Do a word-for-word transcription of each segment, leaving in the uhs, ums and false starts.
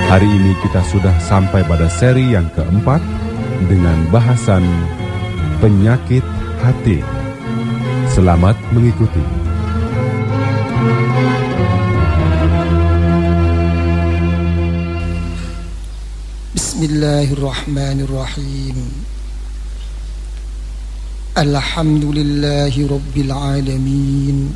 Hari ini kita sudah sampai pada seri yang keempat dengan bahasan penyakit hati. Selamat mengikuti. Bismillahirrahmanirrahim. Alhamdulillahi rabbil alamin.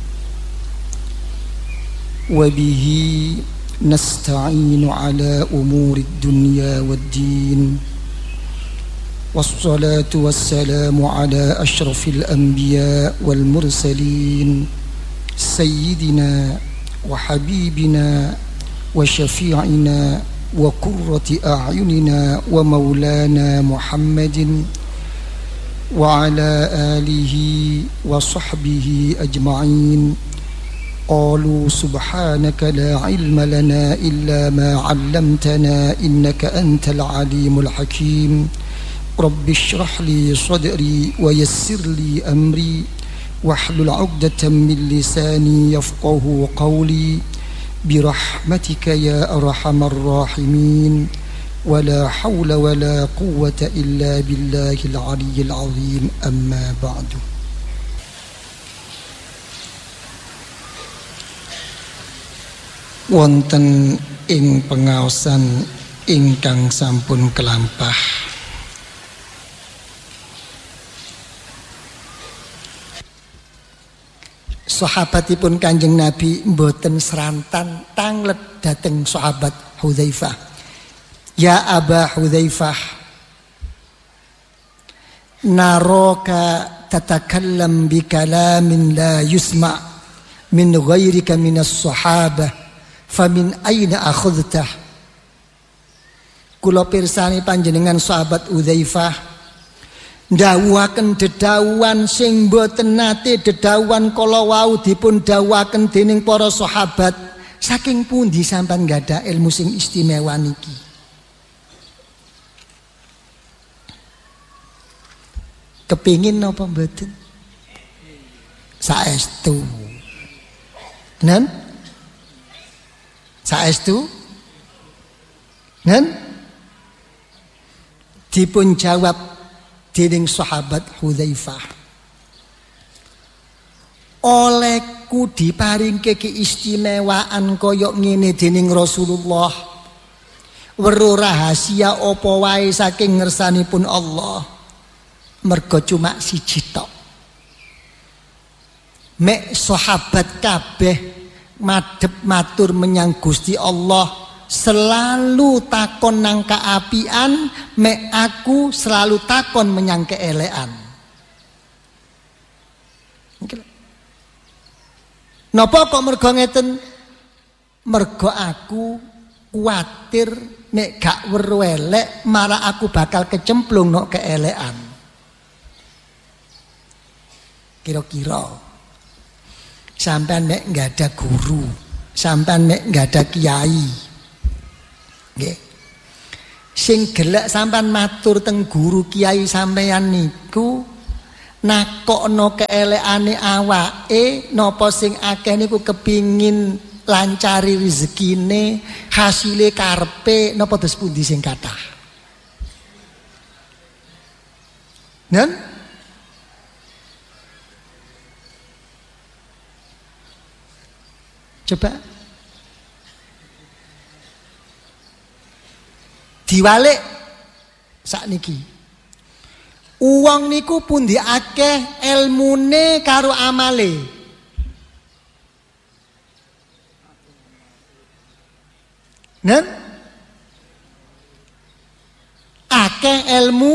Wa bihi nasta'inu ala umuri dunya wad-din. Wassalatu wassalamu ala ashrafil anbiya wal mursalin sayyidina wa habibina wa syafi'ina wa qurrati a'yunina wa maulana Muhammadin wa ala alihi wa sahbihi ajma'in. Qalu subhanaka la ilma lana illa ma 'allamtana innaka antal alimul hakim. Rabbi shrah li sadri wa yassir li amri wahlul 'uqdatam min lisani yafqahu qawli birahmatika ya arhamar rahimin. Wala hawla wala quwwata illa billahil aliyyil azim. Amma ba'du. Wonten ing pengaosan ingkang sampun kelampah, sahabatipun Kanjeng Nabi mboten serantan tanglet dateng sahabat Hudzaifah. Ya Aba Hudzaifah, naraka tatakallam bi kalamin la yusma' min ghairika minas sahabah. Famin aina akhudtah. Kula pirsani panjenengan sahabat Hudzaifah ndhawuhaken dedawuhan sing boten nate dedawuhan kala wau dipun dawuhaken dening para sahabat. Saking pundi sampean gadah ilmu sing istimewa niki? Kepingin napa mboten? Saestu. Nen? Saestu? Nen? Dipun jawab dening sahabat Hudzaifah, olehku diparingke keistimewaan kaya ngene dening Rasulullah. Weruh rahasia apa wae saking ngersanipun Allah, mergo cuma siji tok. Mek sahabat kabeh madhep matur menyang Gusti Allah, selalu takon nang kaapian, mek aku selalu takon menyang keelekan. Napa kok mergo ngeten? Mergo aku kuwatir nek gak weruh elek marah aku bakal kecemplung nok keelekan. Kira-kira sampean nek enggak ada guru, sampean nek enggak ada kiai, nggih, sing gelek sampean matur teng guru kiai sampean niku nakokno keelekane awake, napa sing akeh niku kepingin lancari rezekine, hasile karepe, napa dos pundi sing kathah. Nen? Coba diwalik sakniki. Uang niku pundi akeh ilmune karo amale. Nen? Akeh ilmu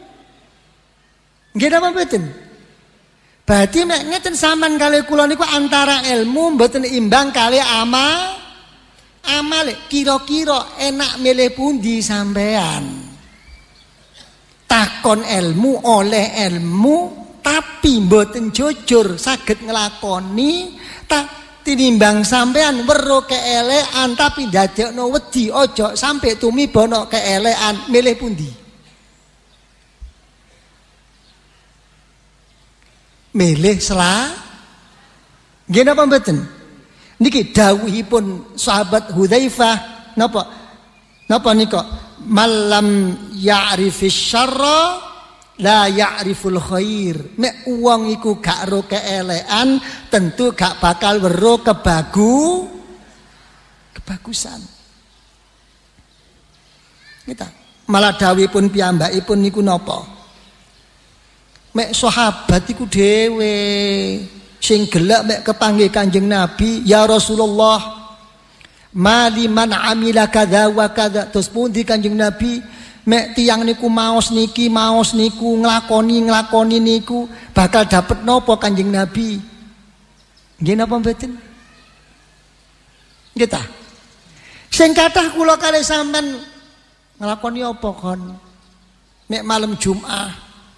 nggih napa mboten? Berarti nek ngeten sampean kalih kula niku antara ilmu mboten imbang kalih amal. Amal kira-kira enak milih pundi sampean? Takon ilmu oleh ilmu tapi mboten jujur saged nglakoni, tak tinimbang sampean weruh keelekan tapi ndadekno wedi aja sampai tumiba keelekan, milih pundi? Milih sela. Nggih napa mboten? Niki dawuhipun sahabat Hudzaifah napa? Napa nika? Malam ya'rifis syarra la ya'riful khair. Nek wong iku gak ro keelekan, tentu gak bakal weruh kebagu kebagusan. Kita malah dawuhipun piyambakipun niku napa? Mek sahabat iku dhewe sing gelek mek kepanggih Kanjeng Nabi, ya Rasulullah, maliman amila kadza wa kadza. Terus pundi Kanjeng Nabi, mek tiyang niku maos niki maos niku nglakoni nglakoni niku bakal dapet napa Kanjeng Nabi? Nggih napa mboten? Nggih ta? Sing kathah kula kalih sampean nglakoni apa kon? Mek malam Jumat.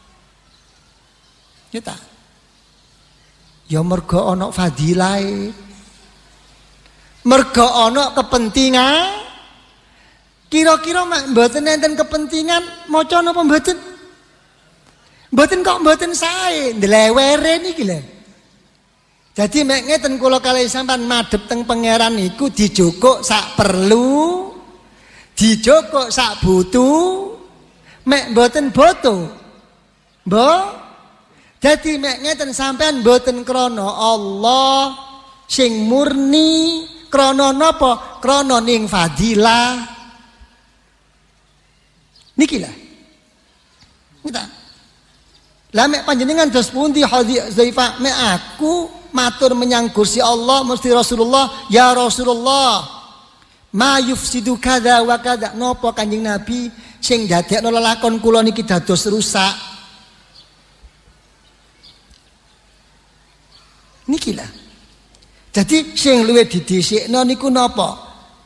Nggih ta? Ya mergo ana fadilahe. Mergo ana kepentingan. Kira-kira mak mboten enten kepentingan maca napa mboten? Mboten kok mboten sae, ndelewere niki lho. Dadi mek ngeten kula kalih sampean madhep teng pangeran niku dijukuk sak perlu, dijukuk sak butuh, mek mboten boto. Mbok dadi mek ngeten sampean mboten krana Allah sing murni, krana napa? Krana ning fadilah. Niki lah. Kita. Lah mek panjenengan dos pundi hadhi Zaifah, mek aku matur menyang kursi Allah mesti Rasulullah, ya Rasulullah, ma yufsidu kadza wa kadza. Napa Kanjeng Nabi sing dadekno lelakon kula niki dados rusak? Niki lah. Jadi sing luwih didhisikno niku napa?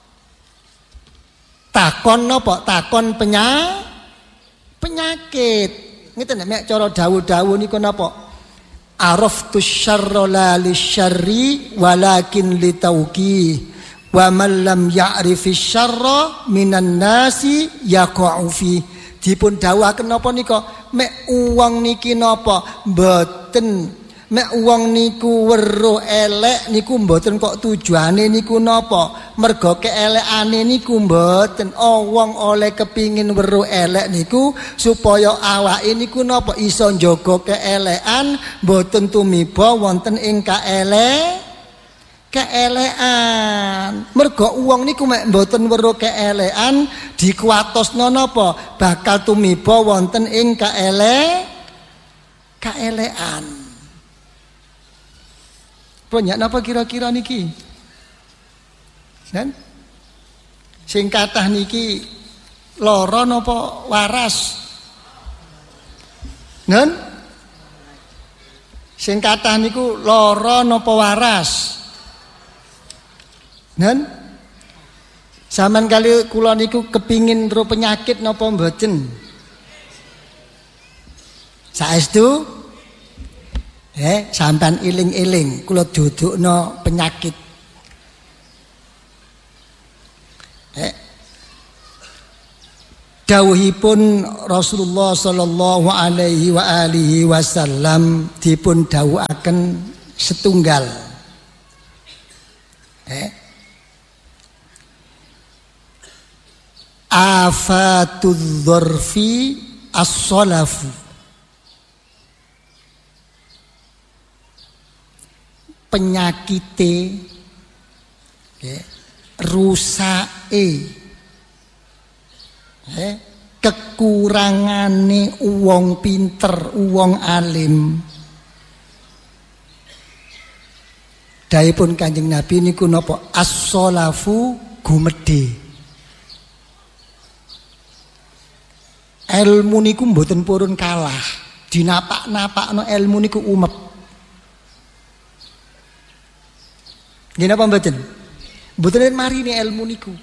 Takon napa? Takon penya penyakit. Ngeten nek cara dawuh-dawuh niku napa? Araftus syarra la lisyarri walakin litauqi wa man lam ya'rifis syarra minan nasi yaqa'u fi. Dipun dawuhaken napa nika? Mek wong niki napa? Mboten mek wong niku weruh elek niku mboten kok tujuane niku napa? Mergo keelekane niku mboten. Oh, wong oleh kepingin weruh elek niku supaya awake niku napa iso njaga keelekan, mboten tumiba wonten ing kaelek keelekan. Mergo wong niku mek mboten weruh keelekan dikuwatosno napa? Bakal tumiba wonten ing kaelek kaelekan. Banyak napa kira-kira niki? Dan sing kathah niki lara napa waras? Nen? Sing kathah niku lara napa waras? Nen? Saman kali kula niku kepingin ro penyakit napa mboten? Saestu? Eh, sampean iling-iling kula dudukno penyakit. Eh. Dawuhipun Rasulullah sallallahu alaihi wa alihi wasallam dipun dawuhaken setunggal. Eh. Afatudz dzarfi as-salafu. Penyakite ya, rusake ya, kekurangane wong pinter, wong alim. Daipun Kanjeng Nabi niku napa? As-salafu gumedhe. Ilmu niku mboten purun kalah, dinapak-napakno ilmu niku umep. Nggih napa mboten? Mboten marine ilmu niku.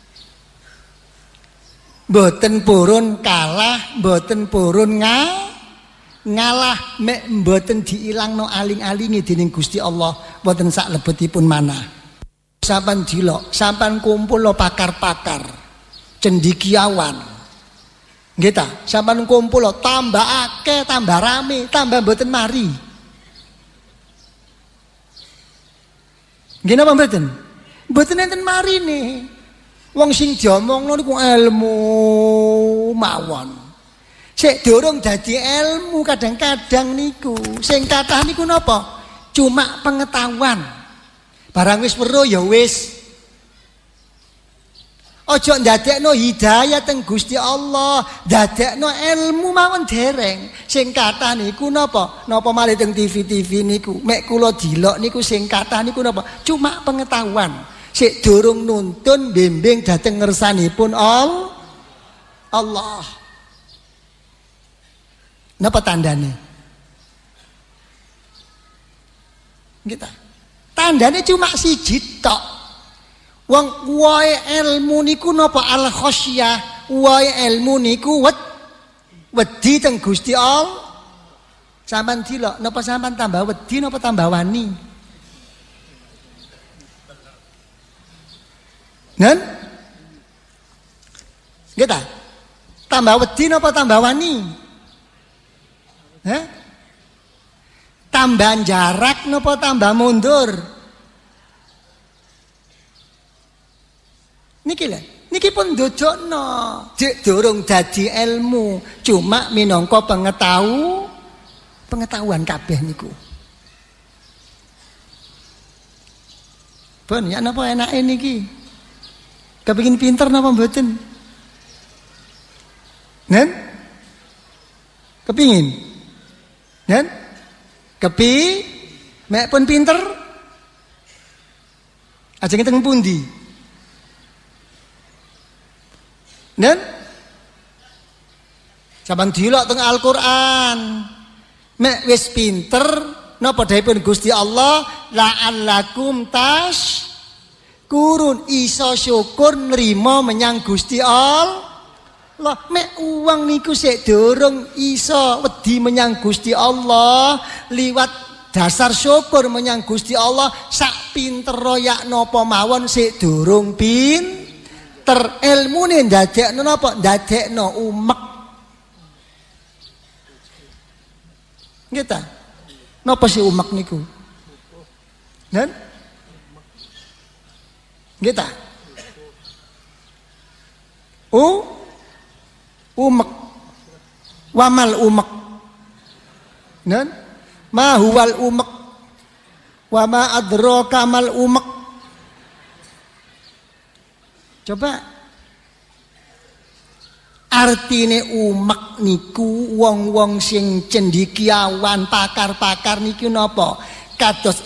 Mboten purun kalah, mboten purun nga, ngalah, mek mboten diilangno aling-alinge dening Gusti Allah, mboten sak lebetipun manah. Sampan dilok, sampan kumpul lo pakar-pakar, cendikiawan. Nggih ta? Sampan kumpul lo tambah akeh, tambah rame, tambah mboten mari. Nggih napa mboten? Mboten enten marine. Wong sing diomongno niku ilmu mawon. Sik durung dadi ilmu kadang-kadang niku sing kathah niku napa? Cuma pengetahuan. Barang wis weruh ya wis. Ojo ndadekno hidayah teng Gusti Allah, ndadekno ilmu mawon dereng. Sing kathah niku napa? Napa malih teng T V-T V niku. Mek kula dilok niku sing kathah niku napa? Cuma pengetahuan. Sik durung nuntun bimbing dhateng ngersanipun Allah. Allah. Napa tandane? Kita. Tandane cuma siji tok. Wong wae ilmu niku napa al khasyah, wae ilmu niku wed wedi teng Gusti Allah. Sampeyan dilok napa sampeyan tambah wedi napa tambah wani? Nen? Kita tambah wedi napa tambah wani? Hah? Tambah jarak napa tambah mundur? Niki lho, niki pun ndodokno, jek durung dadi ilmu, cuma minangka pengetahu, pengetahuan kabeh niku. Pun ya napa enake niki? Kepengin pinter napa mboten? Nen? Kepingin? Nen? Kepi mek pun pinter? Ajeng teng pundi? Nen? Saban dilok teng Al-Qur'an. Mek wis pinter napa dawuhipun Gusti Allah, la'allakum tas kurun iso syukur nrimo menyang Gusti Allah. Lah mek uang niku sik durung iso wedi menyang Gusti Allah liwat dasar syukur menyang Gusti Allah sak pinter yak napa mawon sik durung pin ter ilmune ndadekno napa ndadekno umek. Nggih ta? Napa sih umek niku? Nen? Nggih ta? U umek. Wamal umek. Nen? Ma huwal umek. Wa ma adraka mal umek. Coba artine umek niku wong-wong sing cendekiawan pakar-pakar niku napa? Kados